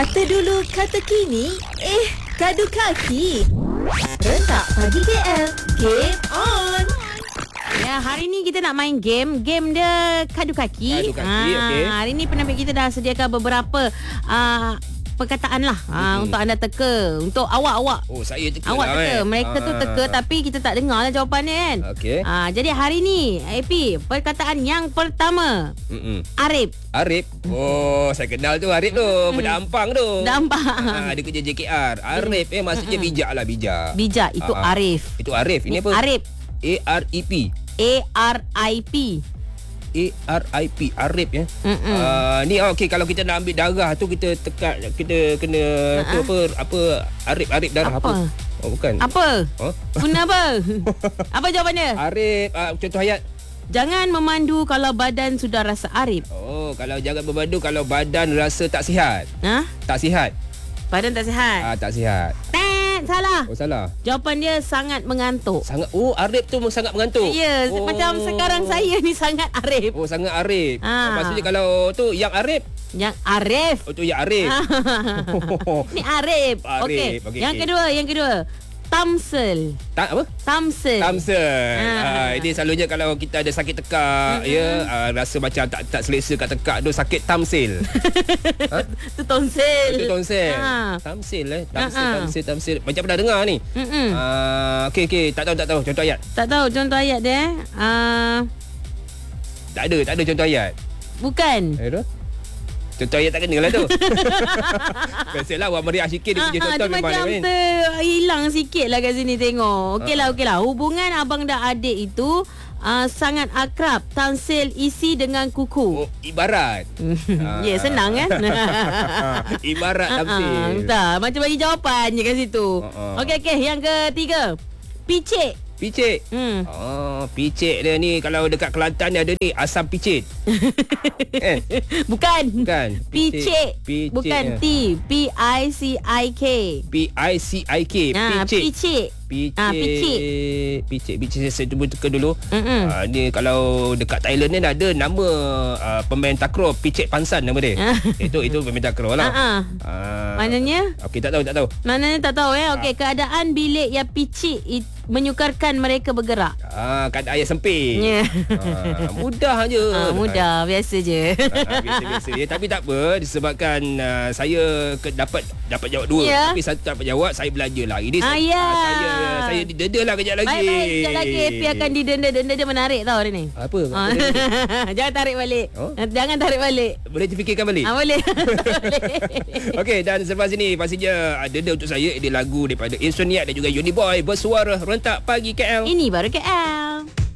Kata dulu, kata kini, kadu kaki. Rentak pagi KL, game on. Ya, hari ni kita nak main game. Game dia kadu kaki. Okey. Hari ni penampil kita dah sediakan beberapa perkataan lah untuk anda teka. Untuk awak-awak. Oh, saya teka Awak lah, teka. Mereka tu teka tapi kita tak dengar lah jawapannya kan. Okey. Jadi hari ni AP, perkataan yang pertama, Arif. Arif. Oh, saya kenal tu Arif tu. Budak Ampang tu. Dah nampak? Dia kerja JKR. Arif maksudnya bijak lah, bijak. Bijak, itu Arif. Itu Arif. Ini apa? Arif. A-R-E-P. A-R-I-P. A-R-I-P. Arif ya. Ni okey, kalau kita nak ambil darah tu kita tekat, kita kena tu apa Arif darah apa? Oh, bukan. Apa? Guna apa? Apa jawapannya? Arif, contoh ayat. Jangan memandu kalau badan sudah rasa arif. Oh, kalau jangan memandu kalau badan rasa tak sihat. Tak sihat. Badan tak sihat. Tak sihat. Salah. Oh, salah. Jawapan dia sangat mengantuk. Sangat. Oh, Arif tu sangat mengantuk. Ya, macam sekarang saya ni sangat arif. Oh, sangat Arif. Maksudnya kalau tu yang Arif. Yang Arif. Oh, tu yang Arif. Ni Arif. Okey. Okey. Yang kedua. Tamsel. Apa? Tamsel. Ini selalunya kalau kita ada sakit tekak, rasa macam tak selesa kat tekak tu, sakit tamsil. Tu tonsil. Itu tonsil. Tamsil Tamsil. Macam pernah dengar ni. Okey. Tak tahu contoh ayat. Tak tahu contoh ayat dia. Tak ada contoh ayat. Bukan. Contoh ayat tak kena lah tu. Biasalah orang meriah sikit dia punya contoh dia memang macam hilang sikit lah kat sini tengok. Okey lah. Hubungan abang dan adik itu sangat akrab. Tamsil isi dengan kuku. Oh, ibarat. Ya, senang kan? Ibarat tamsil. Tak, macam bagi jawapan je kat situ. Okey. Yang ketiga. Picit. Picit dia ni kalau dekat Kelantan dia ada ni asam picit. Bukan. Picit. Bukan T. P-I-C-I-K. P-I-C-I-K. Picit. Picit. Saya cuba teka dulu. Ni kalau dekat Thailand ni ada nama pemain takraw Picit Pansan nama dia. Itu pemain takraw lah. Maknanya? Okey, tak tahu. Maknanya tak tahu Okey, keadaan bilik yang picit menyukarkan mereka bergerak. Keadaan yang sempit. Mudah je. Mudah, biasa je. Biasa. Tapi tak apa, disebabkan saya dapat jawab dua. Tapi satu tak dapat jawab, saya belajar lah. Ini saya didenda lah kejap lagi. Baik, kejap lagi AP akan didenda. Denda dia menarik tau hari ni. Apa? Jangan tarik balik. Jangan tarik balik. Boleh terfikirkan balik? Boleh. Okey, dan selepas ini pastinya denda untuk saya. Dia lagu daripada Insomniac dan juga Uniboy bersuara rentak pagi KL. Ini baru KL.